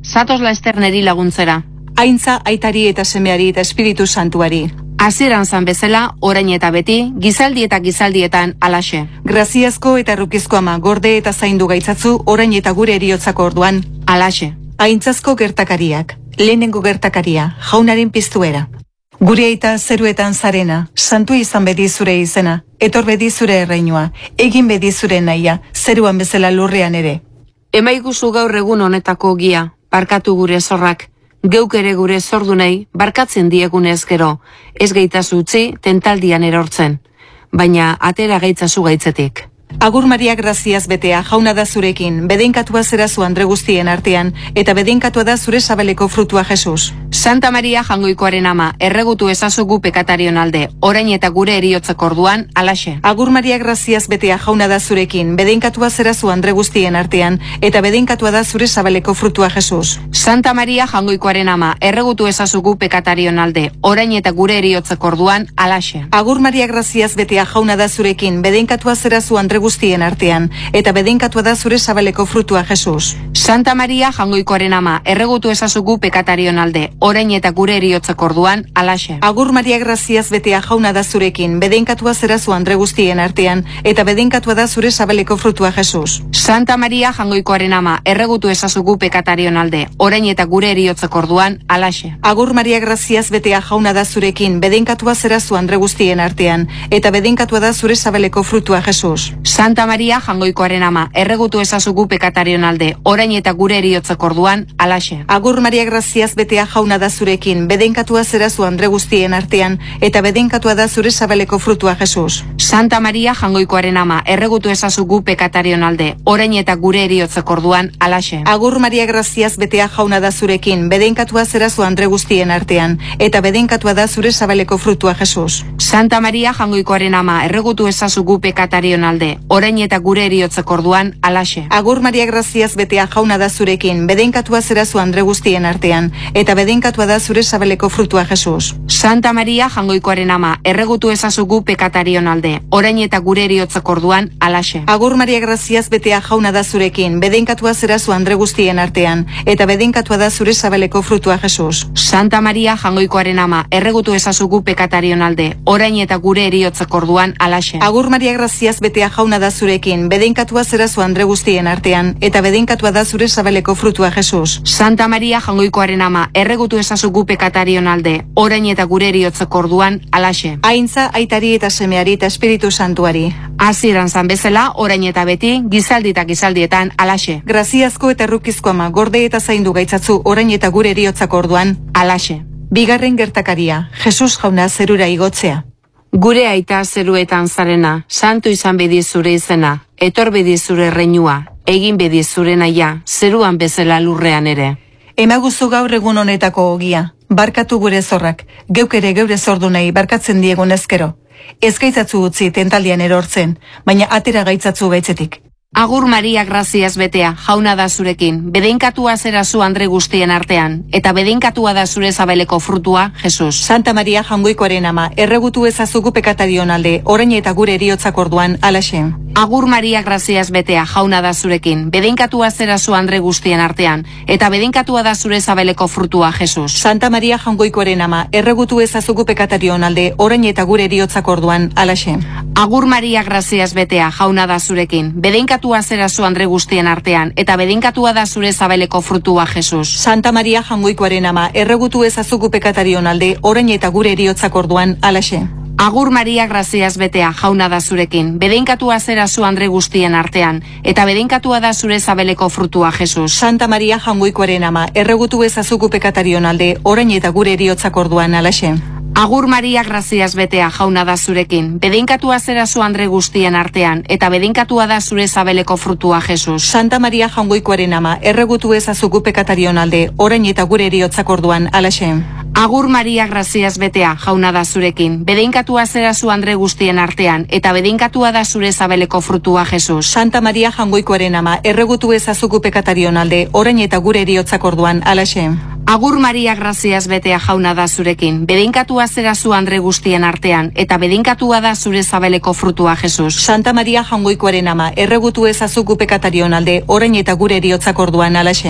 Zatoz laster neri laguntzera. Aintza, aitari eta semeari eta Espiritu Santuari. Hasieran zan bezala, orain eta beti, gizaldi eta gizaldietan alaxe. Graziazko eta errukizko ama, gorde eta zaindu gaitzatzu, orain eta gure eriotzako orduan. Alaxe. Aintzazko gertakariak, lehenengo gertakaria, jaunaren piztuera. Gure aita zeruetan zarena, santu izan bedi zure izena, etor bedi zure erreinua, egin bedi zure nahia, zeruan bezala lurrean ere. Emaiguzu gaur egun honetako gia, barkatu gure zorrak, geuk ere gure zordunei, barkatzen diegunez gero, ez gaitazu utzi tentaldian erortzen, baina atera gaitzazu gaitzetik. Agur Maria graziaz betea, jauna da zurekin, bedeinkatua zera zu andre guztien artean, eta bedeinkatua da zure sabeleko frutua Jesus. Santa Maria Jangoikoaren ama, erregutu ezazugu pekatarion alde, orain eta gure eriotzeko orduan, alaxe. Agur Maria graziaz betea, jauna da zurekin, bedeinkatua zera zu andre guztien artean, eta bedeinkatua da zure sabeleko frutua Jesus. Santa Maria Jangoikoaren ama, erregutu ezazugu pekatarion alde, orain eta gure eriotzeko orduan, alaxe. Agur Maria graziaz betea, jauna da zurekin, bedeinkatua zera zu andre guztien artean, eta bedeinkatua da zure sabeleko frutua Jesus. Santa Maria Jangoikoaren ama, erregutu ezazugu pekatarion alde, orain eta gure eriotzeko orduan, alaxe. Agur Maria graziaz betea, jauna da zurekin, bedeinkatua zera zu andre guztien artean, eta bedeinkatua da zure sabeleko frutua Jesus. Santa Maria Jangoikoaren ama, erregutu ezazugu pekatarion alde, orain eta gure eriotzeko orduan, alaxe. Agur Maria graziaz betea, jauna da zurekin, bedeinkatua zera zu andre guztien artean, eta bedeinkatua da zure sabeleko frutua Jesus. Santa Maria Jangoikoaren ama, erregutu ezazugu pekatarion alde, orain eta gure eriotzeko orduan, alaxe. Agur Maria graziaz betea, jauna da zurekin, bedeinkatua zera zu andre guztien artean, eta bedeinkatua da zure sabeleko frutua Jesus. Santa Maria Jangoikoaren ama, erregutu ezazugu pekatarion alde, orain eta gure eriotzeko orduan, alaxe. Agur Maria graziaz betea, jauna da zurekin, bedeinkatua zera zu andre guztien artean, eta bedeinkatua da zure sabeleko frutua Jesus. Santa Maria Jangoikoaren ama, erregutu ezazugu pekatarion alde, orain eta gure eriotzeko orduan, alaxe. Agur Maria graziaz betea, jauna da zurekin, bedeinkatua zera zu andre guztien artean, eta bedeinkatua da zure sabeleko frutua Jesus. Santa Maria Jangoikoaren ama, erregutu ezazugu pekatarion alde, orain eta gure eriotzeko orduan, alaxe. Agur Maria graziaz betea, jauna da zurekin, bedeinkatua zera zu andre guztien artean, eta bedeinkatua da zure sabeleko frutua Jesus. Santa Maria Jangoikoaren ama, erregutu ezazugu pekatarion alde, orain eta gure eriotzeko orduan, alaxe. Agur Maria graziaz betea, jauna da zurekin, bedeinkatua zera zu andre guztien artean, eta bedeinkatua da zure sabeleko frutua Jesus. Santa Maria Jangoikoaren ama, erregutu ezazugu pekatarion alde, orain eta gure eriotzeko orduan, alaxe. Aintza, aitari eta semeari eta Espiritu Santuari. Hasieran zan bezala, orain eta beti, gizaldi eta gizaldietan, alaxe. Graziazko eta errukizko ama, gorde eta zaindu gaitzatzu, orain eta gure eriotzako orduan, alaxe. Bigarren gertakaria, Jesus jauna zerura igotzea. Gure aita zeruetan zarena, santu izan bedi zure izena, etor bedi zure erreinua, egin bedi zure nahia, zeruan bezala lurrean ere. Emaguzu gaur egun honetako ogia, barkatu gure zorrak, geuk ere geure zordunei barkatzen diegun ezkero. Ez gaitzatzu utzi tentaldian erortzen, baina atera gaitzatzu gaitzetik. Agur Maria graziaz betea, jauna da zurekin, bedeinkatua zera zu andre guztien artean, eta bedeinkatua da zure zabeleko frutua, Jesus. Santa Maria Jangoikoaren ama, erregutu ezazugu pekatarion alde, orain eta gure eriotzak orduan, alaxe. Agur Maria graziaz betea, jauna da zurekin, bedeinkatua zera zu andre guztien artean, eta bedeinkatua da zure zabeleko frutua, Jesus. Santa Maria Jangoikoaren ama, erregutu ezazugu pekatarion alde, orain eta gure eriotzak orduan, alaxe. Agur Maria graziaz betea, jauna da zurekin, bedeinkatua zera zu andre guztien artean, eta bedeinkatua da zure zabeleko frutua, Jesus. Santa Maria Jangoikoaren ama, erregutu ezazugu pekatarion alde, orain eta gure eriotzak orduan, alaxe. Agur Maria graziaz betea, jauna da zurekin, bedeinkatua zera zu andre guztien artean, eta bedeinkatua da zure zabeleko frutua, Jesus. Santa Maria Jangoikoaren ama, erregutu ezazugu pekatarion alde, orain eta gure eriotzak orduan, alaxe. Agur Maria graziaz betea, jauna da zurekin, bedeinkatua zera zu andre guztien artean, eta bedeinkatua da zure zabeleko frutua, Jesus. Santa Maria Jangoikoaren ama, erregutu ezazugu pekatarion alde, orain eta gure eriotzak orduan, alaxe. Agur Maria graziaz betea, jauna da zurekin, bedeinkatua zera zu andre guztien artean, eta bedeinkatua da zure zabeleko frutua, Jesus. Santa Maria Jangoikoaren ama, erregutu ezazugu pekatarion alde, orain eta gure eriotzak orduan, alaxe. Agur Maria graziaz betea, jauna da zurekin, bedeinkatua zera zu andre guztien artean, eta bedeinkatua da zure zabeleko frutua, Jesus. Santa Maria Jangoikoaren ama, erregutu ezazugu pekatarion alde, orain eta gure eriotzak orduan, alaxe.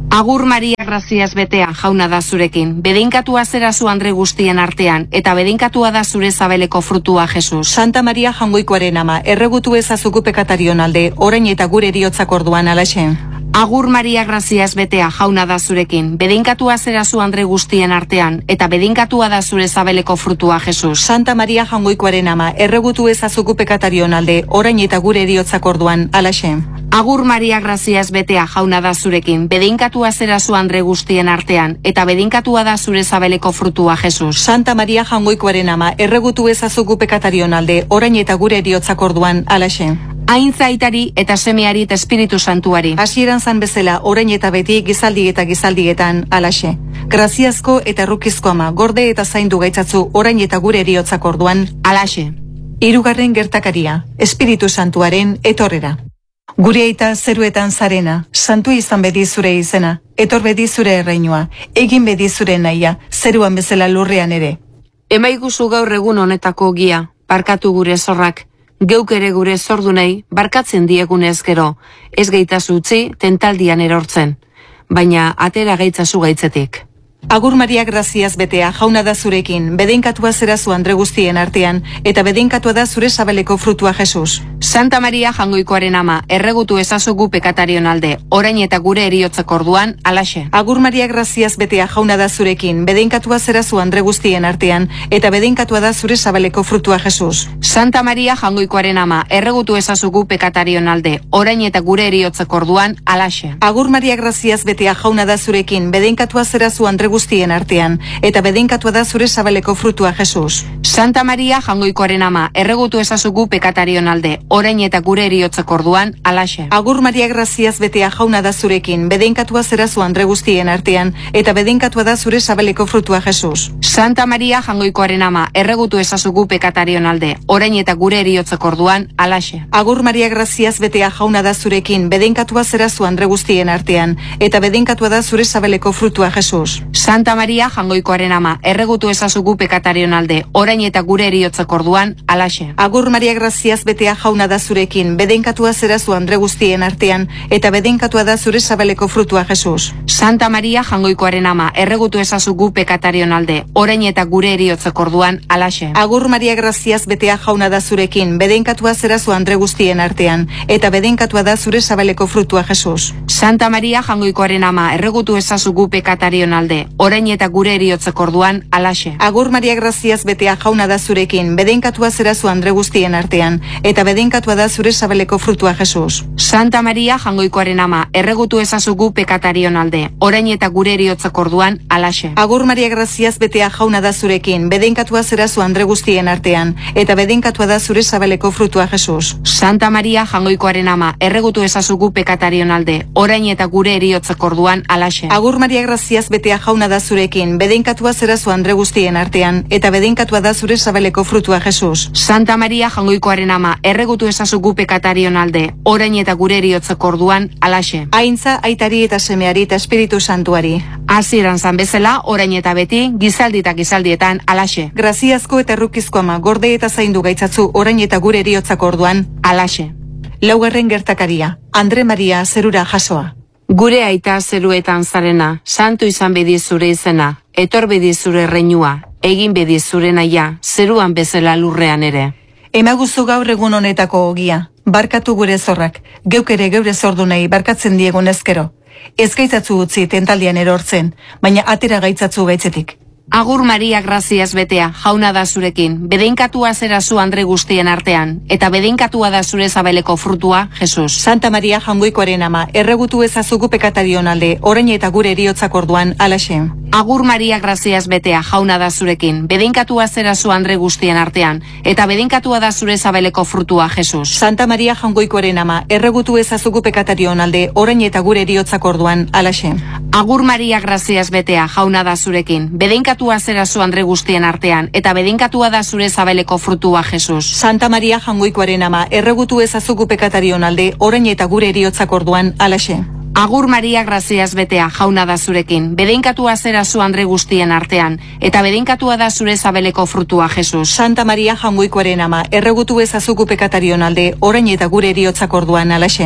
Agur Maria graziaz betea jauna da zurekin, bedeinkatua zera zu andre guztien artean, eta bedeinkatua da zure zabeleko frutua Jesus. Santa Maria Jangoikoaren ama, erregutu ezazuku pekatarion alde, orain eta gure eriotzak orduan alaxe. Agur Maria graziaz betea jauna da zurekin, bedeinkatua zera zu andre guztien artean, eta bedeinkatua da zure zabeleko frutua Jesus. Santa Maria Jangoikoaren ama, erregutu ezazuku pekatarion alde, orain eta gure eriotzak orduan alaxe. Agur Maria graziaz betea jauna da zurekin, bedeinkatua zera zu andre guztien artean, eta bedeinkatua da zure zabeleko frutua Jesus. Santa Maria Jangoikoaren ama, erregutu ezazuku pekatarion alde, orain eta gure eriotzak orduan alaxe. Aintzaitari eta semeari eta Espiritu Santuari. Hasieran zan bezala, orain eta beti gizaldi eta gizaldietan alaxe. Graziazko eta errukizko ama, gorde eta zaindu gaitzatzu orain eta gure eriotzak orduan alaxe. Hirugarren gertakaria, Espiritu Santuaren etorrera. Gure aita zeruetan zarena, santu izan bedi zure izena, etor bedi zure erreinua, egin bedi zure nahia, zeruan bezala lurrean ere. Emaiguzu gaur egun honetako gia, barkatu gure zorrak, geuk ere gure zordunei, barkatzen diegunez gero, ez gaitazu utzi tentaldian erortzen, baina atera gaitzazu gaitzetik. Agur Maria graziaz betea jauna da zurekin, bedeinkatua zera zu andre guztien artean, eta bedeinkatua da zure zabeleko frutua Jesus. Santa Maria Jangoikoaren ama, erregutu ezazugu pekatarion alde, orain eta gure eriotzak orduan alaxe. Agur Maria graziaz betea jauna da zurekin, bedeinkatua zera zu andre guztien artean, eta bedeinkatua da zure zabeleko frutua Jesus. Santa Maria Jangoikoaren ama, erregutu ezazugu pekatarion alde, orain eta gure eriotzak orduan alaxe. Agur Maria graziaz betea jauna da zurekin, bedeinkatua zera zu andre guztien artean, eta bedeinkatua da zure zabeleko frutua Jesus. Santa Maria Jangoikoaren ama, erregutu ezazugu pekatarion alde, orain eta gure eriotzak orduan alaxe. Agur Maria graziaz betea jauna da zurekin, bedeinkatua zera zu andre guztien artean, eta bedeinkatua da zure zabeleko frutua Jesus. Santa Maria Jangoikoaren ama, erregutu ezazugu pekatarion alde, orain eta gure eriotzak orduan alaxe. Agur Maria graziaz betea jauna da zurekin, bedeinkatua zera zu andre guztien artean, eta bedeinkatua da zure zabeleko frutua Jesus. Santa Maria Jangoikoaren ama, erregutu ezazugu pekatarion alde, orain eta gure eriotzak orduan alaxe. Agur Maria graziaz betea jauna da zurekin, bedeinkatua zera zu andre guztien artean, eta bedeinkatua da zure zabeleko frutua Jesus. Santa Maria Jangoikoaren ama, erregutu ezazugu pekatarion alde, orain eta gure eriotzak orduan alaxe. Agur Maria graziaz betea jauna da zurekin, bedeinkatua zera zu andre guztien artean, eta bedeinkatua da zure zabeleko frutua Jesus. Santa Maria Jangoikoaren ama, erregutu ezazugu pekatarion alde, orain eta gure eriotzak orduan alaxe. Agur Maria graziaz betea jauna da zurekin, bedeinkatua zera zu andre guztien artean, eta bedeinkatua da zure zabeleko frutua Jesus. Santa Maria Jangoikoaren ama, erregutu ezazugu pekatarion alde, orain eta gure eriotzak orduan alaxe. Agur Maria graziaz betea jauna da zurekin, bedeinkatua zera zu andre guztien artean, eta bedeinkatua da zure zabeleko frutua Jesus. Santa Maria Jangoikoaren ama, erregutu ezazugu pekatarion alde, orain eta gure eriotzak orduan alaxe. Agur Maria graziaz betea jauna da zurekin, bedeinkatua zera zu andre guztien artean, eta bedeinkatua da zure zabeleko frutua Jesus. Santa Maria Jangoikoaren ama, erregutu ezazugu pekatarion alde, orain eta gure eriotzak orduan alaxe. Aintza, aitari eta semeari eta Espiritu Santuari. Hasieran zan bezala, orain eta beti, gizaldi eta gizaldietan alaxe. Graziazko eta errukizko ama, gorde eta zaindu gaitzatzu orain eta gure eriotzak orduan alaxe. Laugarren gertakaria, Andre Maria zerura jasoa. Gure aita zeruetan zarena, santu izan bedi zure izena, etor bedi zure erreinua, egin bedi zure nahia, zeruan bezala lurrean ere. Emaguzu gaur egun honetako ogia, barkatu gure zorrak, geuk ere geure zordunei barkatzen diegun ezkero. Ez gaitzatzu utzi tentaldian erortzen, baina atera gaitzatzu gaitzetik. Agur Maria graziaz betea, jauna da zurekin, bedeinkatua zera zu andre guztien artean, eta bedeinkatua da zure zabeleko frutua, Jesus. Santa Maria Jangoikoaren ama, erregutu ezazugu pekatarion alde, orain eta gure eriotzak orduan alaxe. Agur Maria graziaz betea, jauna da zurekin, bedeinkatua zera zu andre guztien artean, eta bedeinkatua da zure zabeleko frutua, Jesus. Santa Maria Jangoikoaren ama, erregutu ezazugu pekatarion alde, orain eta gure eriotzak orduan alaxe. Agur Maria graziaz betea, jauna da zurekin, bedeinkatua zera zu andre guztien artean, eta bedeinkatua da zure zabeleko frutua, Jesus. Santa Maria Jangoikoaren ama, erregutu ezazugu pekatarion alde, orain eta gure eriotzak orduan alaxe. Agur Maria graziaz betea, jauna da zurekin, bedeinkatua zera zu andre guztien artean, eta bedeinkatua da zure zabeleko frutua, Jesus. Santa Maria Jangoikoaren ama, erregutu ezazugu pekatarion alde, orain eta gure eriotzak orduan alaxe.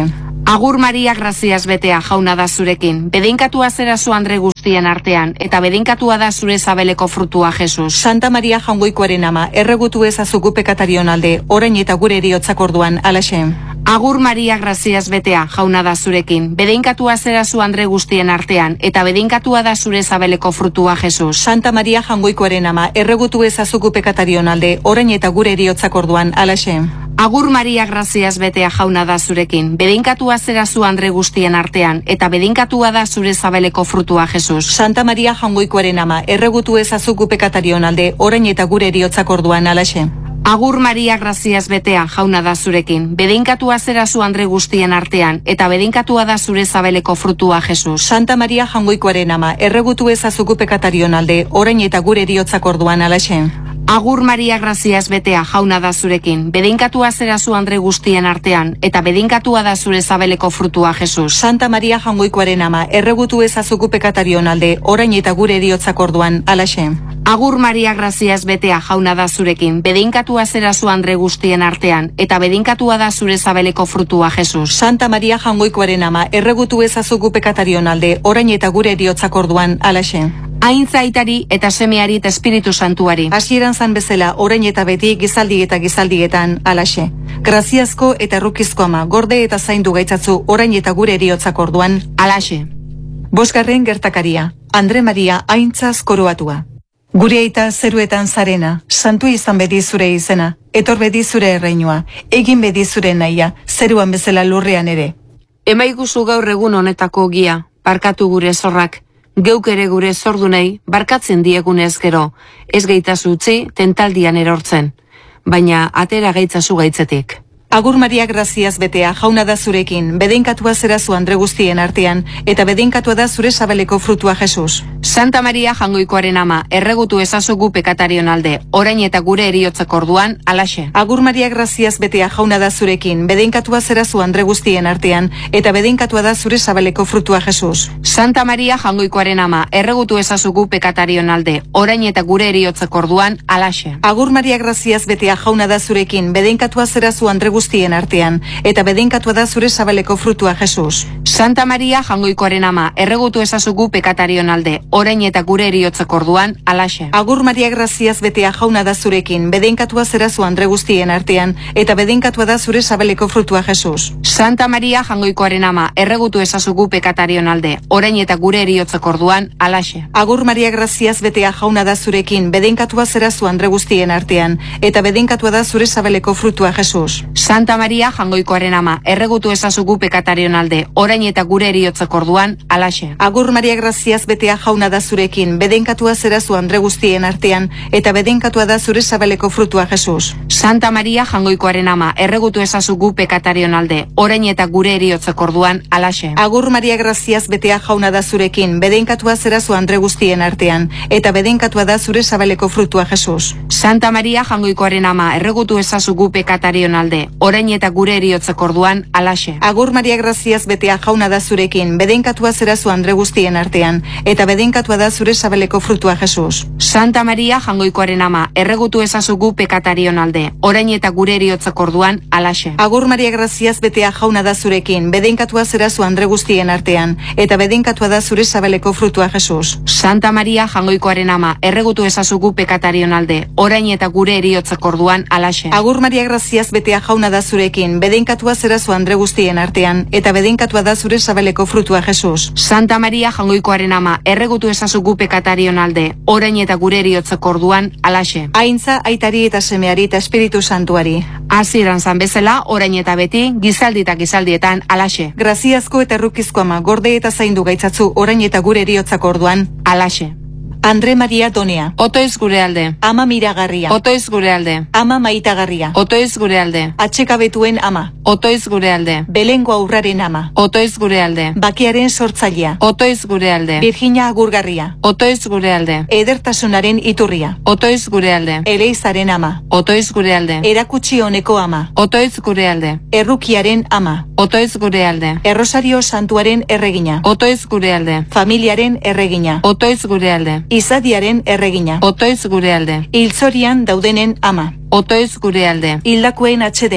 Agur Maria, graziaz betea jauna da zurekin. Bedeinkatua zera zu Andre guztien artean, eta bedeinkatua da zure zabeleko frutua, Jesus. Santa Maria Jaungoikoaren ama, erregutu ezazugu pekatarion alde, orain eta gure eriotzak orduan, alaxe. Agur Maria, graziaz betea jauna da zurekin. Bedeinkatua zera zu Andre guztien artean, eta bedeinkatua da zure zabeleko frutua, Jesus. Santa Maria Jaungoikoaren ama, erregutu ezazugu pekatarion alde, orain eta gure eriotzak orduan, alaxe. Agur Maria, graziaz betea jauna da zurekin. Bedeinkatua zera zu Andre guztien artean, eta bedeinkatua da zure zabeleko frutua, Jesus. Santa Maria Jaungoikoaren ama, erregutu ezazugu pekatarion alde, orain eta gure eriotzak orduan, alaxe. Agur Maria, graziaz betea jauna da zurekin. Bedeinkatua zera zu Andre guztien artean, eta bedeinkatua da zure zabeleko frutua, Jesus. Santa Maria Jaungoikoaren ama, erregutu ezazugu pekatarion alde, orain eta gure eriotzak orduan, alaxe. Agur Maria, graziaz betea jauna da zurekin. Bedeinkatua zera zu Andre guztien artean, eta bedeinkatua da zure zabeleko frutua, Jesus. Santa Maria Jaungoikoaren ama, erregutu ezazugu pekatarion alde, orain eta gure eriotzak orduan, alaxe. Agur Maria, graziaz betea jauna da zurekin. Bedeinkatua zera zu Andre guztien artean, eta bedeinkatua da zure zabeleko frutua, Jesus. Santa Maria Jaungoikoaren ama, erregutu ezazugu pekatarion alde, orain eta gure eriotzak orduan, alaxe. Aintza aitari eta semeari eta Espiritu Santuari. Hasieran zan bezala, orain eta beti gizaldi eta gizaldietan, alaxe. Graziazko eta errukizko ama, gorde eta zaindu gaitzatzu, orain eta gure eriotzak orduan, Alaxe. Bosgarren gertakaria, Andre Maria aintzaz koroatua. Gure aita zeruetan zarena, santu izan bedi zure izena, etor bedi zure erreinua, egin bedi zure nahia, zeruan bezala lurrean ere. Emaiguzu gaur egun honetako gia, barkatu gure zorrak. Geuk ere gure zordunei, barkatzen diegunez gero, ez gaitazu utzi, tentaldian erortzen. Baina atera gaitzazu gaitzetik. Agur Maria, graziaz betea jauna da zurekin, bedeinkatua zera zu Andre guztien artean, eta bedeinkatua da zure zabeleko frutua, Jesus. Santa Maria Jaungoikoaren ama, erregutu ezazugu pekatarion alde, orain eta gure eriotzak orduan, alaxe. Agur Maria, graziaz betea jauna da zurekin, bedeinkatua zera zu Andre guztien artean, eta bedeinkatua da zure zabeleko frutua, Jesus. Santa Maria Jaungoikoaren ama, erregutu ezazugu pekatarion alde, orain eta gure eriotzak orduan, alaxe. Agur Maria, graziaz betea jauna da zurekin, bedeinkatua zera zu Andre guztien artean, eta bedeinkatua da zure zabeleko frutua, Jesus. Santa Maria Jaungoikoaren ama, erregutu ezazugu pekatarion alde, orain eta gure eriotzak orduan, alaxe. Agur Maria, graziaz betea jauna da zurekin, bedeinkatua zera zu Andre guztien artean, eta bedeinkatua da zure zabeleko frutua, Jesus. Santa Maria Jaungoikoaren ama, erregutu ezazugu pekatarion alde, orain eta gure eriotzak orduan, alaxe. Agur Maria, graziaz betea jauna da zurekin, bedeinkatua zera zu Andre guztien artean, eta bedeinkatua da zure zabeleko frutua, Jesus. Santa Maria Jaungoikoaren ama, erregutu ezazugu pekatarion alde, orain eta gure eriotzak orduan, alaxe. Agur Maria, graziaz betea jauna da zurekin, bedeinkatua zera zu Andre guztien artean, eta bedeinkatua da zure zabeleko frutua, Jesus. Santa Maria Jaungoikoaren ama, erregutu ezazugu pekatarion alde, orain eta gure eriotzak orduan, alaxe. Agur Maria, graziaz betea jauna da zurekin, bedeinkatua zera zu Andre guztien artean, eta bedeinkatua da zure zabeleko frutua, Jesus. Santa Maria Jaungoikoaren ama, erregutu ezazugu pekatarion alde, orain eta gure eriotzak orduan, alaxe. Agur Maria, graziaz betea jauna da zurekin, bedeinkatua zera zu Andre guztien artean, eta bedeinkatua da zure zabeleko frutua, Jesus. Santa Maria Jaungoikoaren ama, erregutu ezazugu pekatarion alde, orain eta gure eriotzak orduan, alaxe. Agur Maria, graziaz betea jauna da zurekin, bedeinkatua zera zu Andre guztien artean, eta bedeinkatua da zure zabeleko frutua, Jesus. Santa Maria Jaungoikoaren ama, erregutu ezazugu pekatarion alde, orain eta gure eriotzak orduan, alaxe. Agur Maria, graziaz betea jauna da zurekin, bedeinkatua zera zu Andre guztien artean, eta bedeinkatua da zure zabeleko frutua, Jesus. Santa Maria Jaungoikoaren ama, erregutu ezazugu pekatarion alde, orain eta gure eriotzak orduan, alaxe. Aintza aitari eta semeari eta Espiritu Santuari. Hasieran zan bezala, orain eta beti, gizaldi eta gizaldietan, alaxe. Graziazko eta errukizko ama, gorde eta zaindu gaitzatzu, orain eta gure eriotzak orduan, alaxe. Andre Maria Donea. Otoiz gure alde. Ama miragarria. Otoiz gure alde. Ama maitagarria. Otoiz gure alde. Atxekabetuen ama. Otoiz gure alde. Belengo aurraren ama. Otoiz gure alde. Bakearen sortzailea. Otoiz gure alde. Virginia agurgarria. Otoiz gure alde. Edertasunaren iturria. Otoiz gure alde. Eleizaren ama. Otoiz gure alde. Erakutsi honeko ama. Otoiz gure alde. Errukiaren ama. Otoiz gure alde. Errosario santuaren erregina. Otoiz gure alde. Familiaren erregina. Otoiz gure alde. Izadiaren erregina. Otoiz gure alde. Hiltzorian daudenen ama. Otoiz gure alde. Hildakuen atxedena.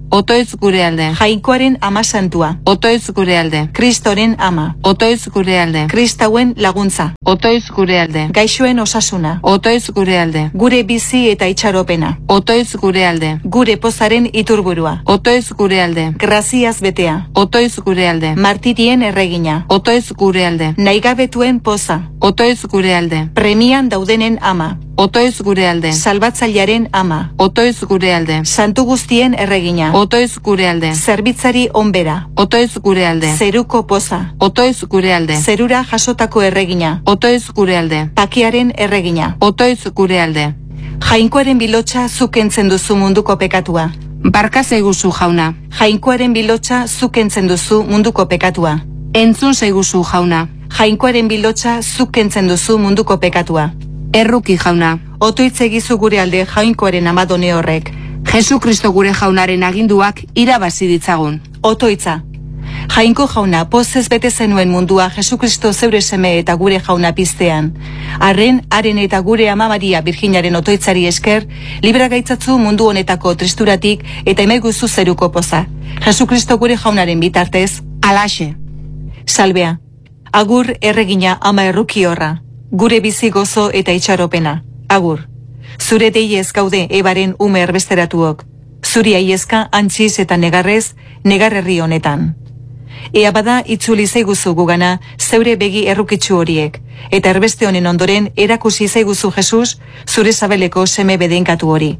Otoitz gure alde. Jainkoaren ama santua. Otoitz gure alde. Kristoren ama. Otoitz gure alde. Kristauen laguntza. Otoitz gure alde. Gaixoen osasuna. Otoitz gure alde. Gure bizi eta itxaropena. Otoitz gure alde. Gure pozaren iturburua. Otoitz gure alde. Graziaz betea. Otoitz gure alde. Martirien erregina. Otoitz gure alde. Naigabetuen poza. Otoitz gure alde. Premian daudenen ama. Otoitz gure alde. Salbatzailearen ama. Otoitz gure alde. Santu guztien erregina. Otoitz gure alde. Zerbitzari onbera. Otoitz gure alde. Zeruko poza. Otoitz gure alde. Zerura jasotako erregina. Otoitz gure alde. Pakiaren erregina. Otoitz gure alde. Jainkoaren bilotxa zuk kentzen duzu munduko pekatua. Barka zaiguzu jauna. Jainkoaren bilotxa zuk kentzen duzu munduko pekatua. Entzun zaiguzu jauna. Jainkoaren bilotxa zuk kentzen duzu munduko pekatua. Erruki jauna. Otoitz egizu gure alde jainkoaren amadone horrek. Jesu Kristo gure jaunaren aginduak irabazi ditzagun. Otoitza. Jainko jauna, pozez bete zenuen mundua Jesukristo zeure seme eta gure jauna piztean. Haren eta gure ama Maria Virginaren otoitzari esker, libera gaitzatzu mundu honetako tristuratik eta emeguzu zeruko poza. Jesukristo gure jaunaren bitartez. Alaxe. Salbea. Agur erregina ama erruki horra. Gure bizi gozo eta itxaropena. Agur. Zure deiez gaude ebaren ume erbesteratuok. Zuri aiezka antxiz eta negarrez, negarrerri honetan. Ea bada itzuli zaiguzu gugana zeure begi errukitsu horiek, eta erbeste honen ondoren erakusi zaiguzu Jesus zure sabeleko seme bedenkatu hori.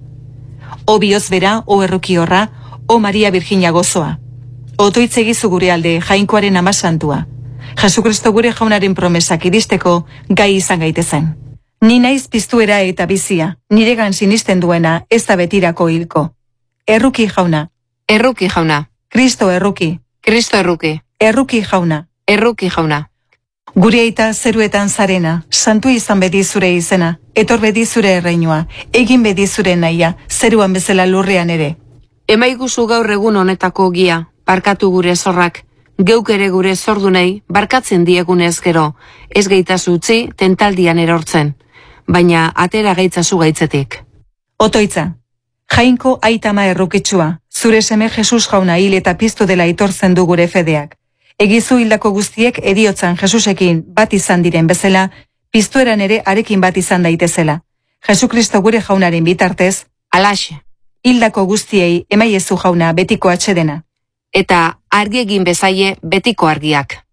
O bihotz bera, o erruki horra, o Maria Virginia gozoa. Otoitz egizu gure alde jainkoaren ama santua. Jesukristo gure jaunaren promesak iristeko gai izan gaitezen. Ni naiz piztuera eta bizia, niregan sinisten duena ez da betirako hilko. Erruki jauna. Erruki jauna. Kristo erruki. Kristo erruki. Erruki jauna. Erruki jauna. Gure aita zeruetan zarena, santu izan bedi zure izena, etor bedi zure erreinua, egin bedi zure nahia, zeruan bezala lurrean ere. Emaiguzu gaur egun honetako gia, barkatu gure zorrak, geuk ere gure zordunei, barkatzen diegunez gero, ez gaitazu utzi tentaldian erortzen, baina atera gaitzazu gaitzetik. Otoitza. Jainko aitama errukitsua, zure seme Jesus jauna hil eta piztu dela itortzen du gure fedeak. Egizu hildako guztiek ediotzan Jesusekin bat izan diren bezala, piztueran ere arekin bat izan daitezela. Jesukristo gure jaunaren bitartez, alaxe. Hildako guztiei emaiezu jauna betiko atsedena. Eta argi egin bezaie betiko argiak.